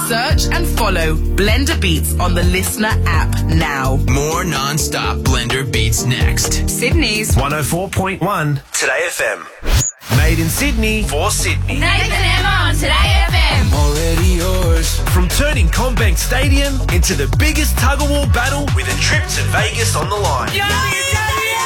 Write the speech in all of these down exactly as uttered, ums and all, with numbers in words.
Search and follow Blender Beats on the Listener app now. More non-stop Blender Beats next. Sydney's one oh four point one Today F M. Made in Sydney for Sydney. Nathan Emma on Today F M. Already yours. From turning Combank Stadium into the biggest tug-of-war battle with a trip to Vegas on the line. Yeah, yeah, yeah,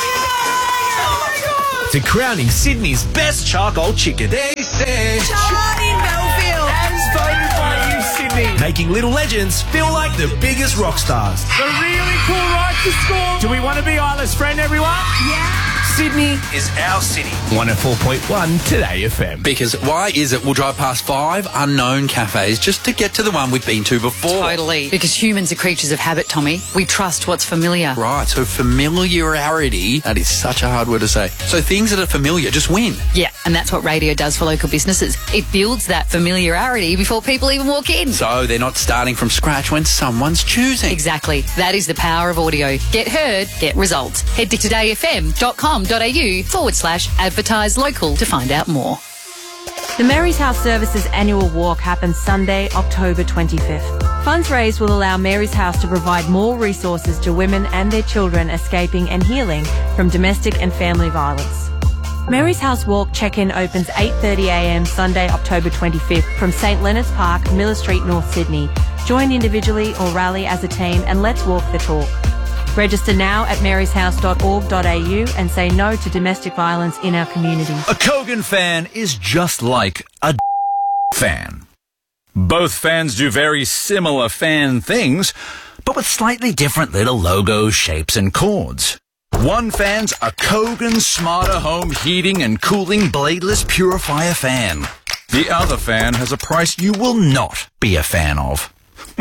yeah. Oh my God. To crowning Sydney's best charcoal chicken. They say Charlie Belfield. as voted by you, Sydney. Making little legends feel like the biggest rock stars. The really cool right to score. Do we want to be Isla's friend, everyone? Yeah. Sydney is our city. one oh four point one Today F M. Because why is it we'll drive past five unknown cafes just to get to the one we've been to before? Totally. Because humans are creatures of habit, Tommy. We trust what's familiar. Right, so familiarity, that is such a hard word to say. So things that are familiar just win. Yeah, and that's what radio does for local businesses. It builds that familiarity before people even walk in. So they're not starting from scratch when someone's choosing. Exactly. That is the power of audio. Get heard, get results. Head to today f m dot com dot a u forward slash advertise local to find out more. The Mary's House Services annual walk happens Sunday, October twenty-fifth. Funds raised will allow Mary's House to provide more resources to women and their children escaping and healing from domestic and family violence. Mary's House Walk check-in opens eight thirty a m Sunday, October twenty-fifth from St Leonard's Park, Miller Street, North Sydney. Join individually or rally as a team and let's walk the talk. Register now at marys house dot org dot a u and say no to domestic violence in our community. A Kogan fan is just like a fan. Both fans do very similar fan things, but with slightly different little logos, shapes and chords. One fan's a Kogan Smarter Home Heating and Cooling Bladeless Purifier fan. The other fan has a price you will not be a fan of.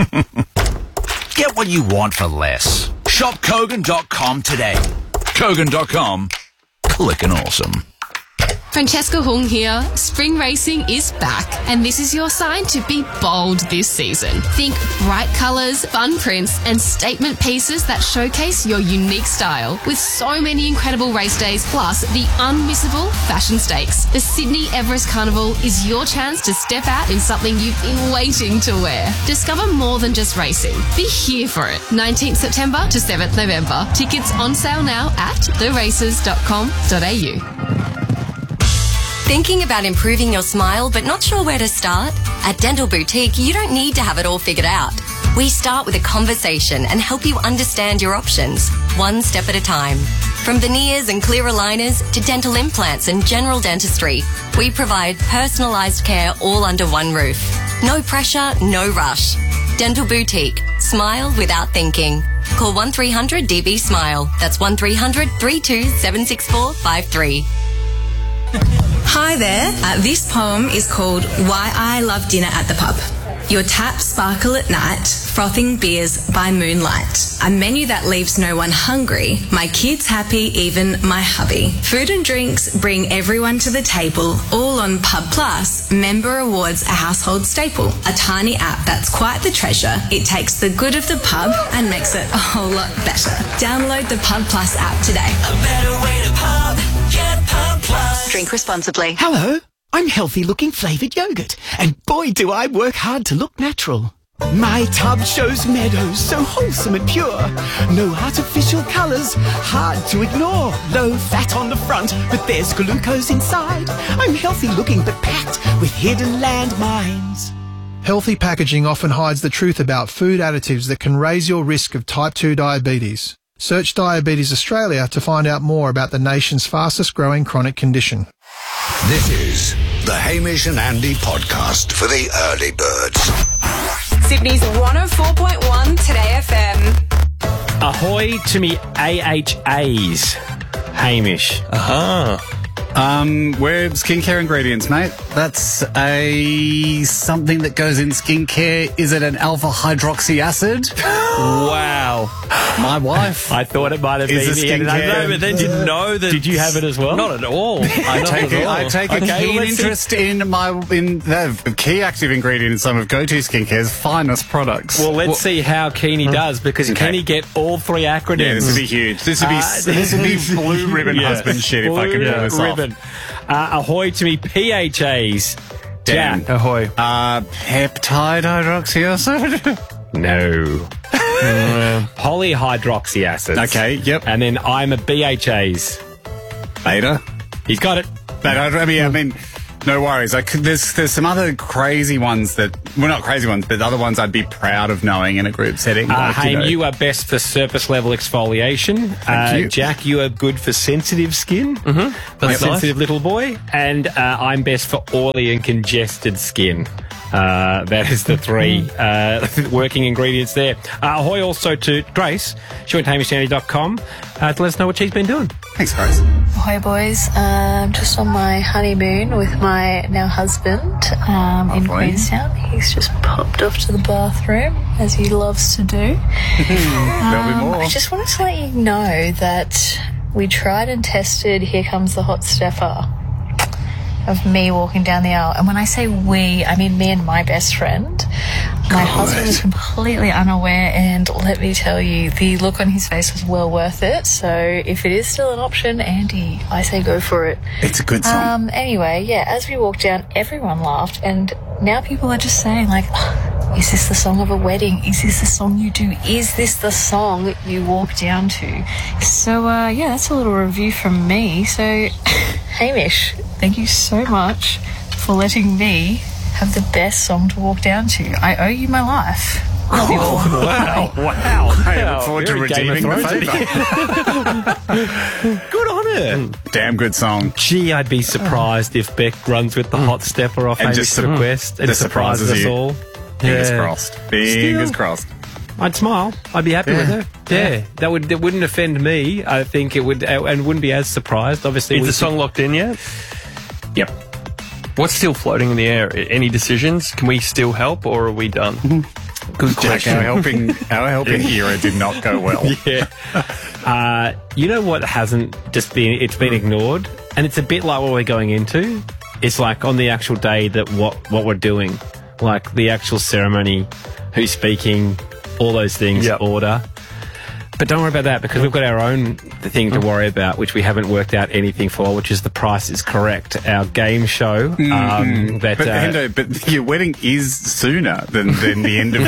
Get what you want for less. Shop Kogan dot com today. Kogan dot com. Clickin' awesome. Francesca Hung here. Spring racing is back, and this is your sign to be bold this season. Think bright colours, fun prints, and statement pieces that showcase your unique style. With so many incredible race days, plus the unmissable fashion stakes. The Sydney Everest Carnival is your chance to step out in something you've been waiting to wear. Discover more than just racing. Be here for it. nineteenth September to seventh November. Tickets on sale now at the races dot com dot a u. Thinking about improving your smile but not sure where to start? At Dental Boutique, you don't need to have it all figured out. We start with a conversation and help you understand your options, one step at a time. From veneers and clear aligners to dental implants and general dentistry, we provide personalised care all under one roof. No pressure, no rush. Dental Boutique. Smile without thinking. Call one three hundred D B SMILE. That's one three hundred, three two seven six four five three. Hi there. Uh, this poem is called Why I Love Dinner at the Pub. Your taps sparkle at night, frothing beers by moonlight. A menu that leaves no one hungry, my kids happy, even my hubby. Food and drinks bring everyone to the table, all on Pub Plus. Member Awards a household staple. A tiny app that's quite the treasure. It takes the good of the pub and makes it a whole lot better. Download the Pub Plus app today. A better way to pub. Get Pub Plus. Drink responsibly. Hello, I'm healthy-looking flavoured yogurt, and boy do I work hard to look natural. My tub shows meadows so wholesome and pure. No artificial colours, hard to ignore. Low fat on the front, but there's glucose inside. I'm healthy-looking but packed with hidden landmines. Healthy packaging often hides the truth about food additives that can raise your risk of type two diabetes. Search Diabetes Australia to find out more about the nation's fastest growing chronic condition. This is the Hamish and Andy podcast for the early birds. Sydney's one oh four point one Today F M. Ahoy to me A H As. Hamish. Aha. Uh-huh. Um, we're skincare ingredients, mate. That's a something that goes in skincare. Is it an alpha hydroxy acid? Wow. My wife. I thought it might have been is the end. I know, but then didn't know that. Did you have it as well? Not at all. I take it. I take a okay, keen well, interest see. in my in the key active ingredient in some of Go To Skincare's finest products. Well, let's well, see how keen he does, because okay. can he get all three acronyms? Yeah, this would be huge. This would be uh, this would be blue ribbon yeah. husband shit if blue I can pull this ribbon. off. Uh, ahoy to me P H As. Dan. Ahoy. Uh, peptide hydroxyacid? No. uh, polyhydroxyacids. Okay, yep. And then I'm a B H As. Beta? He's got it. But I, I mean, I mean, no worries. I could, there's there's some other crazy ones that, well, not crazy ones, but other ones I'd be proud of knowing in a group setting. Uh, like, Haim, you, know. you are best for surface level exfoliation. Thank uh, you. Jack, you are good for sensitive skin. Mm-hmm. Like That's a nice. sensitive little boy. And uh, I'm best for oily and congested skin. Uh, that is the three uh, working ingredients there. Uh, ahoy also to Grace. She went to hamish andy dot com uh, to let us know what she's been doing. Thanks, Grace. Ahoy, boys. Um, just on my honeymoon with my now husband um, in Queenstown. He's just popped off to the bathroom, as he loves to do. There'll be Um, more. I just wanted to let you know that we tried and tested Here Comes the Hot Stepper of me walking down the aisle. And when I say we, I mean me and my best friend. My husband was completely unaware, and let me tell you, the look on his face was well worth it. So if it is still an option, Andy, I say go for it. It's a good song. Um, anyway, yeah, as we walked down, everyone laughed, and now people are just saying, like, "Oh, is this the song of a wedding? Is this the song you do? Is this the song you walk down to?" So, uh, yeah, that's a little review from me. So, Hamish, thank you so much for letting me have the best song to walk down to. I owe you my life. Love you all. Wow. Wow. I look forward to Very Game of redeeming the Thrones. favour. Good on her. Damn good song. Gee, I'd be surprised if Beck runs with the hot stepper off And Hamish just to the sur- quest and just surprises surprises us you. all. Fingers Yeah. crossed. Fingers Still. crossed. I'd smile. I'd be happy Yeah. with her. Yeah, that would that wouldn't offend me. I think it would, uh, and wouldn't be as surprised. Obviously, Is we the song locked in yet? Yep. What's still floating in the air? Any decisions? Can we still help, or are we done? Good Jack, our helping, our helping era did not go well. Yeah. Uh, you know what hasn't just been, it's been ignored, and it's a bit like what we're going into. It's like on the actual day that what, what we're doing, like the actual ceremony, who's speaking, all those things, Yep. order. But don't worry about that, because we've got our own thing to worry about, which we haven't worked out anything for, which is The Price is Correct, our game show. Um, Mm. that, but, uh, Hendo, but your wedding is sooner than, than the end of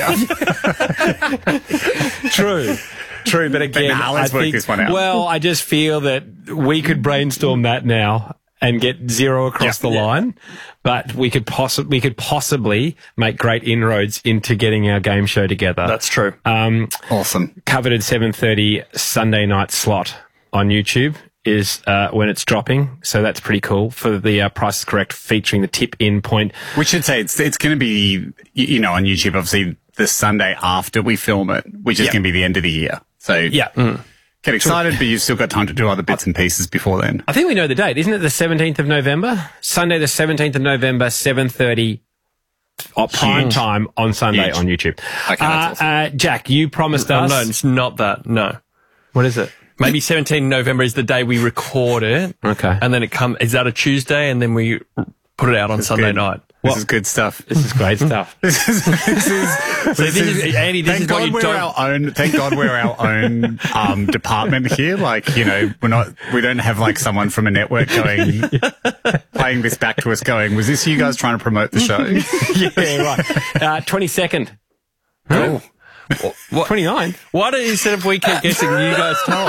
the year. True. True, but again, nah, let's I work think, this one out. Well, I just feel that we could brainstorm that now and get zero across Yeah. the Yeah. line, but we could possibly we could possibly make great inroads into getting our game show together. That's true. Um, awesome. Covered at seven thirty Sunday night slot on YouTube is uh, when it's dropping, so that's pretty cool for the uh, Price is Correct featuring the tip in point. We should say it's it's going to be, you you know, on YouTube, obviously, the Sunday after we film it, which is Yep. going to be the end of the year. So Yeah. get excited, but you've still got time to do other bits and pieces before then. I think we know the date, isn't it? The seventeenth of November, Sunday, the seventeenth of November, seven thirty, uh, prime Huge. time on Sunday Huge. on YouTube. Okay, that's uh, awesome. uh, Jack, you promised Oh, us. no, it's not that. No. What is it? Maybe seventeenth November is the day we record it. Okay. And then it come. Is that a Tuesday? And then we put it out on This is Sunday good. night. This is good stuff. This is great stuff. This is, this is, So this is- Andy, this thank is God what you we're don't- our own. Thank God we're our own um, department here. Like, you know, we're not. We don't have like someone from a network going playing this back to us. Going, was this you guys trying to promote the show? Yeah, right. Uh, twenty-second. Oh. What? twenty-ninth. Why don't, instead of we keep guessing, you guys tell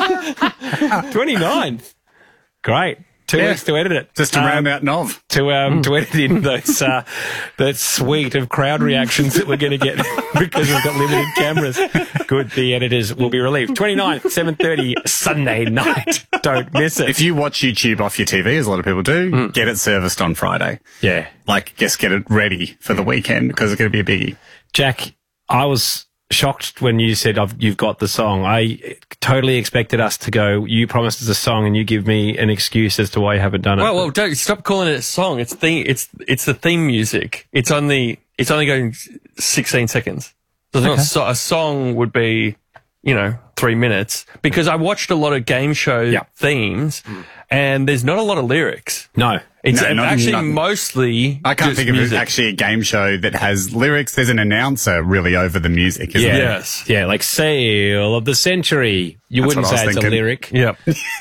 us? twenty-ninth. Great. Two Yeah. weeks to edit it. Just to Um, round out Nov. to um to edit in those uh, that suite of crowd reactions that we're going to get because we've got limited cameras. Good, the editors will be relieved. twenty-ninth, seven thirty Sunday night. Don't miss it. If you watch YouTube off your T V, as a lot of people do, get it serviced on Friday. Yeah, Like, just get it ready for the weekend because it's going to be a biggie. Jack, I was shocked when you said I've, you've got the song. I totally expected us to go, you promised us a song and you give me an excuse as to why you haven't done it. Well, well, don't stop calling it a song. It's theme. It's it's the theme music. It's only it's only going sixteen seconds. So it's not Okay. so, a song would be, you know, three minutes. Because I watched a lot of game show themes, and there's not a lot of lyrics. No. It's No, not- actually not- mostly. I can't just think of music. it, actually a game show that has lyrics. There's an announcer really over the music, isn't Yeah. there? Yes. Yeah, like Sale of the Century. You That's wouldn't what I say was it's a thinking. lyric. Yep.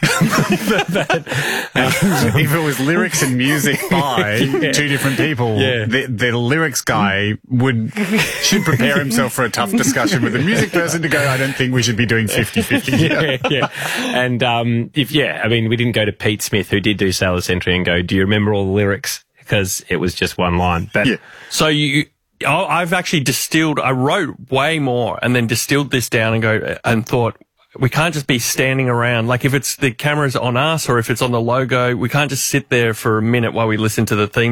If it was lyrics and music by Yeah. two different people, Yeah. the, the lyrics guy would should prepare himself for a tough discussion with the music person to go, I don't think we should be doing fifty-fifty here. yeah, yeah. And um, if yeah, I mean, we didn't go to Pete Smith, who did do Sailor Century, and go, "Do you remember all the lyrics?" Because it was just one line. But Yeah. So you, I- I've actually distilled. I wrote way more, and then distilled this down and go and thought. We can't just be standing around. Like if it's the camera's on us or if it's on the logo, we can't just sit there for a minute while we listen to the theme